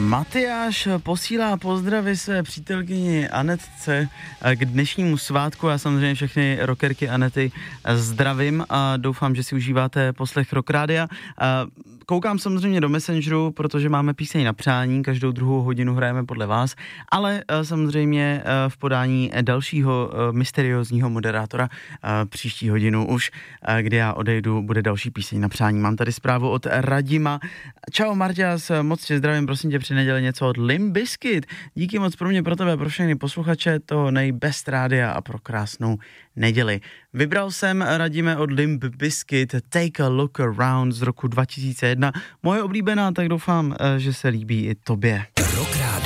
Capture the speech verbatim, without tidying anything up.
Matyáš posílá pozdravy své přítelkyni Anetce k dnešnímu svátku. Já samozřejmě všechny rockerky Anety zdravím a doufám, že si užíváte poslech Rock Rádia. Koukám samozřejmě do Messengeru, protože máme píseň na přání, každou druhou hodinu hrajeme podle vás, ale samozřejmě v podání dalšího mysteriózního moderátora příští hodinu už, kdy já odejdu, bude další píseň na přání. Mám tady zprávu od Radima. Čau Marťas, moc tě zdravím, prosím tě, při neděli něco od Limp Bizkit. Díky moc pro mě, pro tebe, pro všechny posluchače toho nejbest rádia a pro krásnou neděli. Vybral jsem, Radíme, od Limp Bizkit Take a Look Around z roku dva tisíce jedna. Moje oblíbená, tak doufám, že se líbí i tobě.